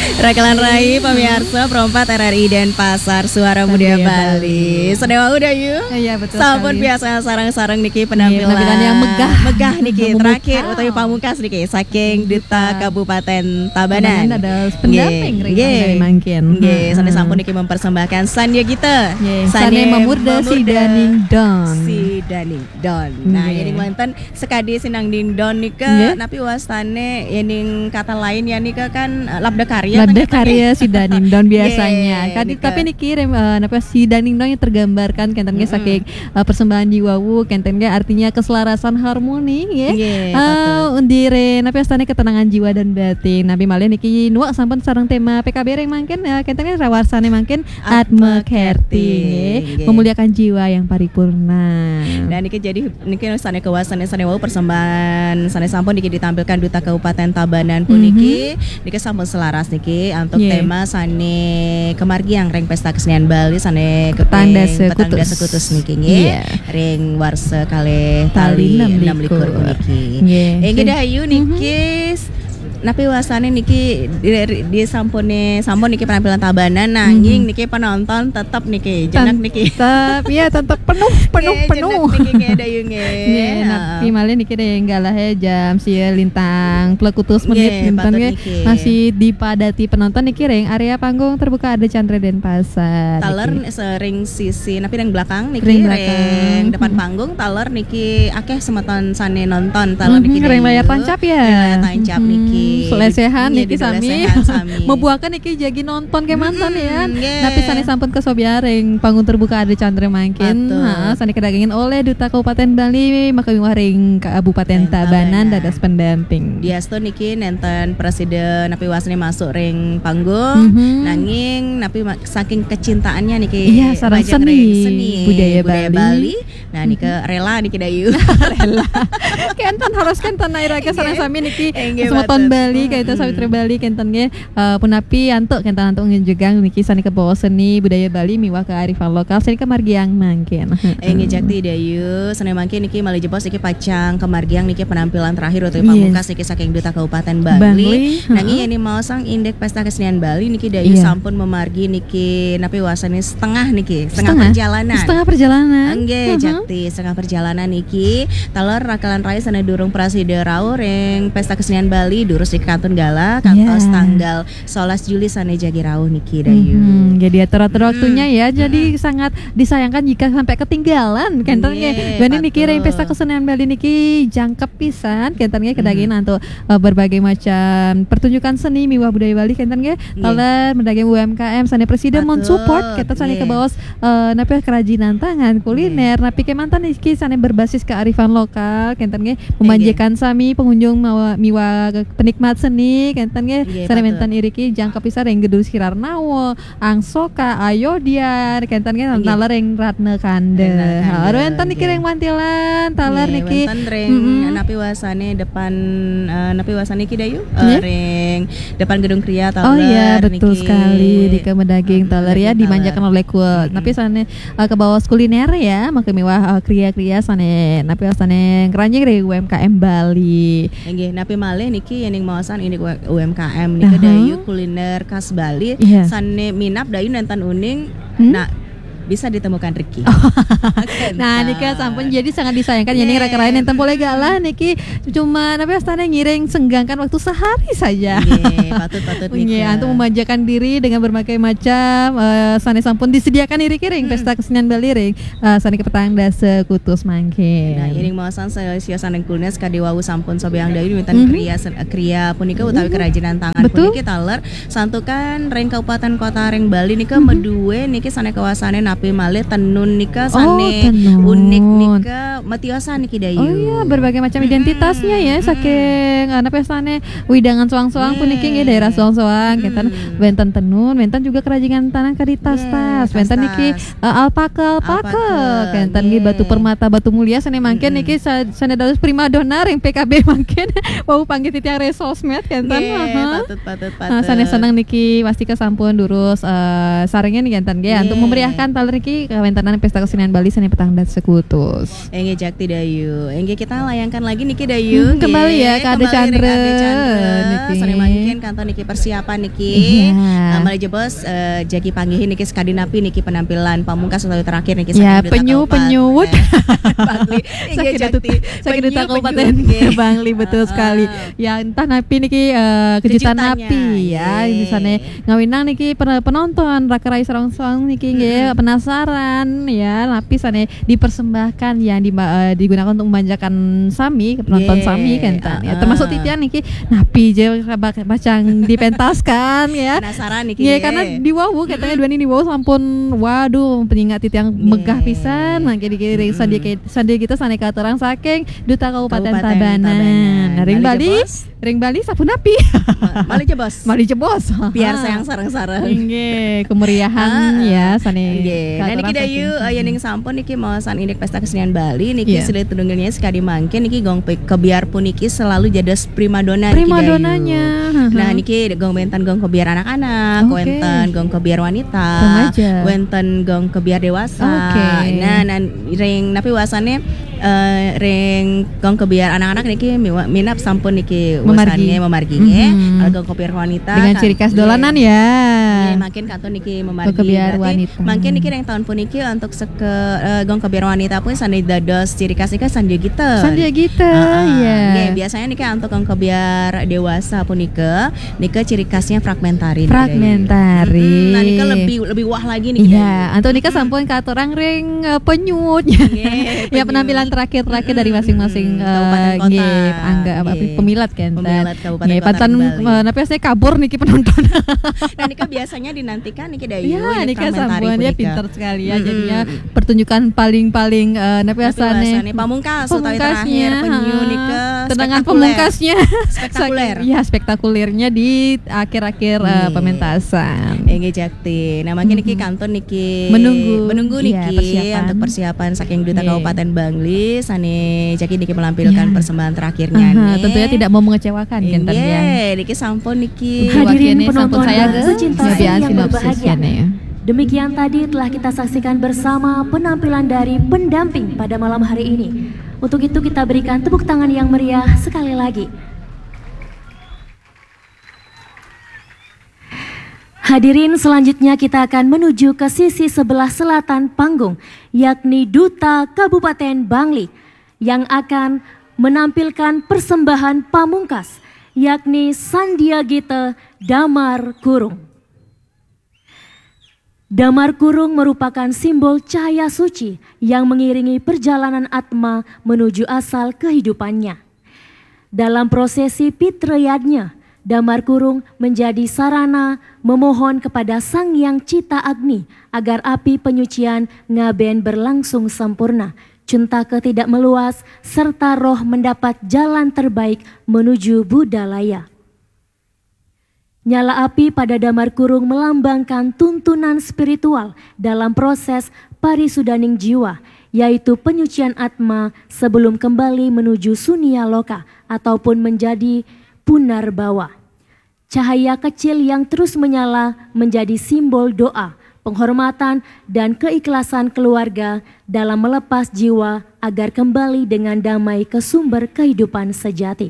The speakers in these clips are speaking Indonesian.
Rakalan Rai pemirsa perempat RRI Denpasar Suara Muda Bali. Sedewa udah yuk. Iya betul. Sampun biasa sarang-sarang niki penampilan yang megah niki terakhir utawi pamungkas niki saking Duta Kabupaten Tabanan. Ada pendamping dari Mangkin. Nggih, sane sampun niki mempersembahkan Sandia kita. Sane memurda si Daning Don. Nah, ini mantan sekadi sinang Ding Don nika napi wastane yening kata lain ya nika kan labda karya si Daning Don biasanya. Tapi niki si Daning Don yang tergambarkan kenten saking persembahan di wawu kenten artinya keselarasan harmoni undire napi astane ketenangan jiwa dan batin. Nabi malih niki nuak sampun sareng tema PKB reng mangken kenten rawarsane mangken Atma Kerti memuliakan jiwa yang paripurna. Dan niki jadi niki sane kewasan sane wawu persembahan sane sampun niki ditampilkan Duta Kabupaten Tabanan pun niki sampun selaras niki untuk tema sane kemargiang reng pesta kesenian Bali sane petanda sekutus niki ring warsa kalih tali 6 likur niki. Nggih dahayu niki napi wasane niki di sampun niki penampilan Tabanan nanging niki penonton tetap niki jenak niki tetap penuh niki dayu nggih. Napi malih niki enggalah jam sia lintang plekutus menit nonton masih dipadati penonton niki ring area panggung terbuka ada Chandra Denpasar. Taler sering sisi napi ring belakang niki ring depan panggung taler niki akeh semeton sane nonton taler niki ring layar tancap ya. Tancap niki Selesehan niki sami membuahkan niki jagi nonton ke mantan ya. Tapi sani sampun kesobiaring panggung terbuka ada Chandra Mangkin. Sani kedagingin oleh Duta Kabupaten Bali maka ring Kabupaten Tabanan dadas pendamping. Diasto niki nenten presiden napi wasane masuk ring panggung nanging napi saking kecintaannya niki sareng seni budaya Bali. Nah niki rela niki dayu. Rela. Kenton harus kenton nairake sareng sami niki semeton Bali kaitu Sawitri Bali kenten punapi antuk kentan antuk ngejegang niki sani ke bawah seni budaya Bali miwah kearifan lokal sani kemargiang mangkin. Ngejakti dayu seni mangkin niki malih jebos niki pacang kemargiang niki penampilan terakhir utawi pamungkas niki saking Duta Kabupaten Bali. Nanging ini mau sang indeks pesta kesenian Bali niki dayu sampun memargi niki napi wasane setengah perjalanan. Nggih jakti setengah perjalanan niki talor rakalan rai sana durung prasida rawuh ring pesta kesenian Bali durus di Kantun Gala kantos tanggal 11 Juli sane jagi rawuh niki dayu. Jadi atur-atur waktunya ya. Jadi sangat disayangkan jika sampai ketinggalan kenten gini niki ring pesta kesenian Bali niki jangkep pisan kenten kedaging untuk berbagai macam pertunjukan seni miwah budaya Bali kenten taler mendaging UMKM sane presiden mensupport kita sane ke bawah napi kerajinan tangan kuliner napi ke mantan niki sane berbasis kearifan lokal kenten memanjakan sami pengunjung miwah penikmat seni kenten sane mentan iriki jangkep pisan ring Gedung Skirarnawo Angsoka Ayodian kenten taler ring Ratna Kande enten niki ring mantilan taler niki napi wasane depan napi wasane niki dayu ring depan Gedung Kria taler. Oh iya betul sekali di Kemedaging taler ya dimanjakan oleh kue napi sane ke bawah kuliner ya maka mewah kria-kria sane napi wasane keranjing dari UMKM Bali. Nggih napi malih niki yening maosan ini UMKM niki dayu kuliner khas Bali sane minap dayu nenten uning bisa ditemukan Ricky. Nah niki sampun jadi sangat disayangkan ya nih raka-rain enten boleh gak lah niki cuma napi astana ngiring senggangkan waktu sehari saja. Patut niki. Untuk memanjakan diri dengan berbagai macam sane sampun disediakan iri kiring pesta kesenian Bali ring sane ke petang dasa kutus mangkin. Nah iring maosan sia saneng kuliner kadi wawu sampun sobeang dayu minten kriya punika utawi kerajinan tangan puniki taler santukan ring Kabupaten Kota ring Bali nika medue niki sane kawasane napi malih tenun nika sane unik nika matiosa niki dayu. Oh iya berbagai macam identitasnya ya saking napi sane widangan soang-soang puniki nggih daerah soang-soang kenten benten tenun benten juga kerajinan tangan kadi tas-tas benten niki alpaka kenten nggih batu permata batu mulia sane mangken niki sane dados primadona ring PKB mangken wau panggih titiang resosmed kenten patut sane seneng niki pasti kesampun durus saringnya nih kenten nggih untuk memeriahkan taler iki kawentanan pesta kesenian Bali sane petang dan sekutus. Engge Jakti Dayu. Engge kita layangkan lagi niki Dayu. Kembali ya ke Ade Chandra. Niki sane mangkin kantor niki persiapan niki. Mali jebos Jaki panggihin niki skadinapi niki penampilan pamungkas utawi terakhir niki ya penyuwut Bangli. Engge Jakti. Sakit Duta Kabupaten Bangli betul sekali. Ya entah napi niki kejutan napi ya di sana ngawinang niki penonton rakerai sarong-sarong niki nggih penasaran ya napi sana dipersembahkan yang digunakan untuk memanjakan sami penonton sami kan ya termasuk titian niki napi je bacang dipentaskan ya penasaran niki ya karena di Wawu katanya dua ini Wawu sampun waduh pengingat titian megah pisan mangke dikiring sandia kita saneka terang saking Duta Kabupaten Tabanan. Ring Bali sapu napi. Mali jebos. Biar sayang sareng-sareng. Nggih, kemeriahan ya sane. Nggih. Nah niki Dayu ning sampun niki maosan indek pesta kesenian Bali niki sulit tunggilnya sekali mangke niki gong kebiar pun niki selalu jadas primadona niki. Primadonanya. Nah niki gong bentan gong kebiar anak-anak, wenten gong kebiar wanita, wenten gong kebiar dewasa. Nah ring napi wasane ring gong kebiar anak-anak niki minap sampun niki memargi gong kebiar wanita dengan ciri khas dolanan ya. Makin kanton niki memargi kebiar wanita. Makin niki yang tahun puniki untuk gong kebiar wanita pun sandi dados ciri khas niki sandia gita. Ya. Biasanya niki untuk gong kebiar dewasa punike niki ciri khasnya fragmentari. Nah niki lebih wah lagi niki. Ya, anto niki sampun katorang ring penyut. Ya penampilan terakhir dari masing-masing kabupaten kota. Angga pemilat kan. Pemilat kabupaten kota. Patan napi saya kabur niki penonton. Nah niki biasanya dinantikan niki Dayu. Ya niki sampun dia pintar sekali ya jadinya pertunjukan paling napi asane pamungkas utawi terakhir penyu niki tendangan pamungkasnya spektakuler. Iya spektakulernya di akhir-akhir pementasan. Engge Jakti. Nah makin niki kanton niki menunggu niki untuk persiapan saking Duta Kabupaten Bangli sane Jaki niki menampilkan persembahan terakhirnya nih. Tentunya tidak mau mengecewakan kan ya. Niki sampun niki hadirin penonton pecinta yang berbahagia. Ya. Demikian tadi telah kita saksikan bersama penampilan dari pendamping pada malam hari ini. Untuk itu kita berikan tepuk tangan yang meriah sekali lagi. Hadirin selanjutnya kita akan menuju ke sisi sebelah selatan panggung, yakni Duta Kabupaten Bangli yang akan menampilkan persembahan pamungkas, yakni Sandia Gita Damar Kurung. Damar Kurung merupakan simbol cahaya suci yang mengiringi perjalanan Atma menuju asal kehidupannya. Dalam prosesi Pitrayadnya, Damar Kurung menjadi sarana memohon kepada Sang Yang Cita Agni agar api penyucian ngaben berlangsung sempurna, cuntake tidak meluas, serta roh mendapat jalan terbaik menuju Budalaya. Nyala api pada Damar Kurung melambangkan tuntunan spiritual dalam proses parisudaning jiwa, yaitu penyucian atma sebelum kembali menuju sunia loka ataupun menjadi punarbawa. Cahaya kecil yang terus menyala menjadi simbol doa, penghormatan, dan keikhlasan keluarga dalam melepas jiwa agar kembali dengan damai ke sumber kehidupan sejati.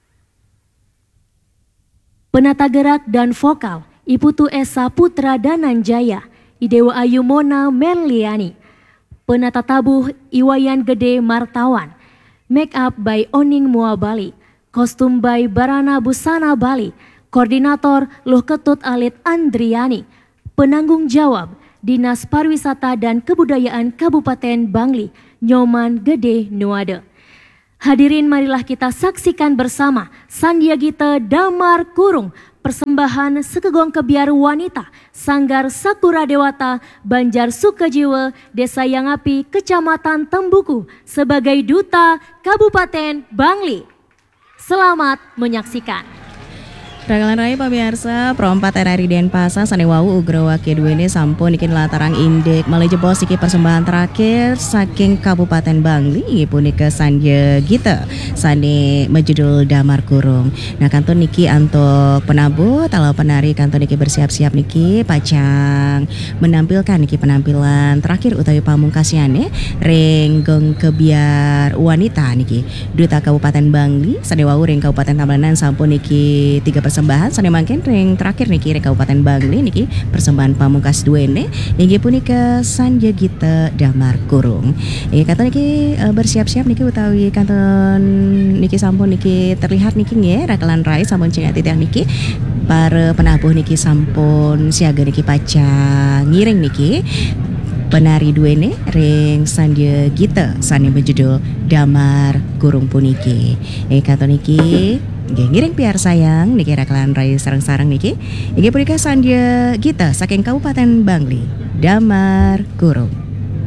Penata gerak dan vokal Iputu Esa Putra Dananjaya, Idewa Ayu Mona Merliani. Penata tabuh Iwayan Gede Martawan. Make up by Oning Mua Bali. Kostum by Barana Busana Bali. Koordinator Luh Ketut Alit Andriani. Penanggung jawab Dinas Pariwisata dan Kebudayaan Kabupaten Bangli, Nyoman Gede Nuade. Hadirin, marilah kita saksikan bersama Sandia Gita Damar Kurung, persembahan Sekegong Kebiar Wanita, Sanggar Sakura Dewata, Banjar Sukajiwa, Desa Yangapi, Kecamatan Tembuku, sebagai Duta Kabupaten Bangli. Selamat menyaksikan. Ragalan Rai pemirsa, perompat RRI Denpasar sane wau ugra wake duwene sampun iki latarang indek malih jebos iki persembahan terakhir saking Kabupaten Bangli inggih punika Sanje Gita sane menjudul Damar Kurung. Nah kantun niki antuk penabuh kalau penari kantun niki bersiap-siap niki pacang menampilkan niki penampilan terakhir utawi pamungkasiane ring gong kebiar wanita niki Duta Kabupaten Bangli sane wau ring Kabupaten Tabanan sampun niki 3 persembahan sane mangken ring terakhir niki ring Kabupaten Bangli niki persembahan pamungkas duene inggih punika Sanje Gita Damar Kurung. Inggih kanton niki bersiap-siap niki utawi kanton niki sampun niki terlihat niki nggih Ragalan Rai sampun cengat titiang niki para penabuh niki sampun siaga niki pacang ngiring niki penari duene ring Sanje Gita sane berjudul Damar Kurung puniki. Kanton niki nggih ngiring piar sayang niki Ragalan Rai sareng-sareng niki inggih punika Sanje Gita saking Kabupaten Bangli Damar Kurung.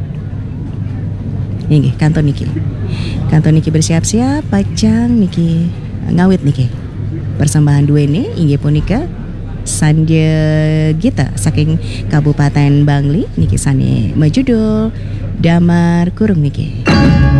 Inggih kanton niki bersiap-siap pacang niki ngawit niki persembahan duene inggih punika Sanje Gita saking Kabupaten Bangli niki sane majudul Damar Kurung niki.